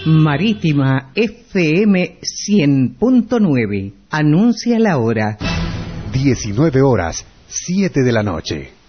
Marítima FM 100.9. Anuncia la hora. 19 horas, 7 de la noche.